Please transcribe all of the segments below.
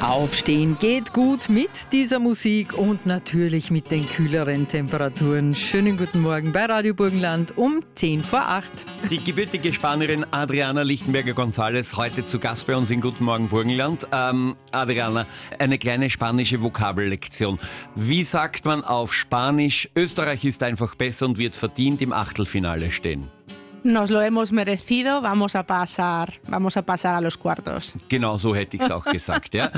Aufstehen geht gut mit dieser Musik und natürlich mit den kühleren Temperaturen. Schönen guten Morgen bei Radio Burgenland um 10 vor 8. Die gebürtige Spanierin Adriana Lichtenberger-González heute zu Gast bei uns in Guten Morgen Burgenland. Adriana, eine kleine spanische Vokabellektion. Wie sagt man auf Spanisch, Österreich ist einfach besser und wird verdient im Achtelfinale stehen? Nos lo hemos merecido, vamos a pasar a los cuartos. Genau so hätte ich es auch gesagt, ja.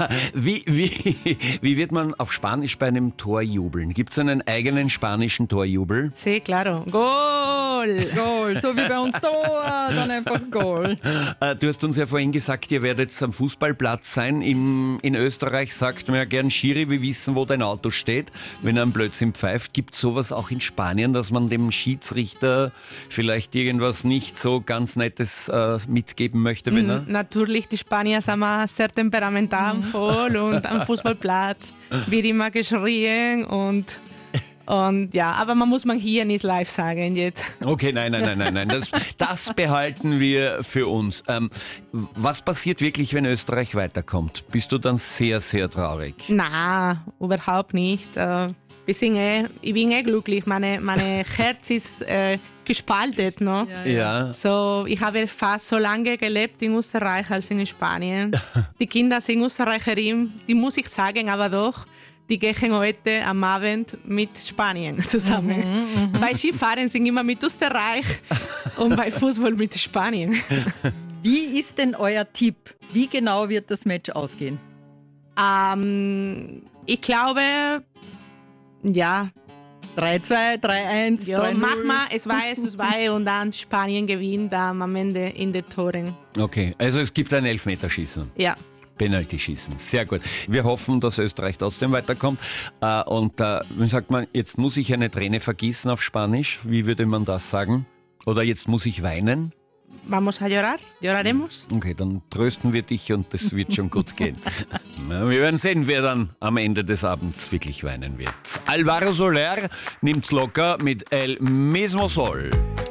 Wie wird man auf Spanisch bei einem Tor jubeln? Gibt es einen eigenen spanischen Torjubel? Sí, claro. Gol! Goal, so wie bei uns Tor, dann einfach Goal. Du hast uns ja vorhin gesagt, ihr werdet am Fußballplatz sein. In Österreich sagt man ja gern Schiri, wir wissen, wo dein Auto steht, wenn er einen Blödsinn pfeift. Gibt es sowas auch in Spanien, dass man dem Schiedsrichter vielleicht irgendwas nicht so ganz Nettes mitgeben möchte, wenn er? Natürlich, die Spanier sind immer sehr temperamental voll und am Fußballplatz wird immer geschrien und ja, aber man hier nicht live sagen jetzt. Okay, nein. Das behalten wir für uns. Was passiert wirklich, wenn Österreich weiterkommt? Bist du dann sehr, sehr traurig? Na, überhaupt nicht. Ich bin glücklich. Meine Herz ist gespalten. No? Ja. So, ich habe fast so lange gelebt in Österreich als in Spanien. Die Kinder sind Österreicherinnen, die muss ich sagen, aber doch. Die gehen heute am Abend mit Spanien zusammen. Bei Skifahren sind immer mit Österreich und bei Fußball mit Spanien. Wie ist denn euer Tipp? Wie genau wird das Match ausgehen? Ich glaube, ja. 3-2, 3-1, Ja, 3-0. mach mal, es war 2 und dann Spanien gewinnt am Ende in den Toren. Okay, also es gibt ein Elfmeterschießen. Ja. Penalty-Schießen, sehr gut. Wir hoffen, dass Österreich trotzdem weiterkommt. Wie sagt man, jetzt muss ich eine Träne vergießen auf Spanisch. Wie würde man das sagen? Oder jetzt muss ich weinen? Vamos a llorar? Lloraremos? Okay, dann trösten wir dich und das wird schon gut gehen. Na, wir werden sehen, wer dann am Ende des Abends wirklich weinen wird. Álvaro Soler nimmt's locker mit El Mismo Sol.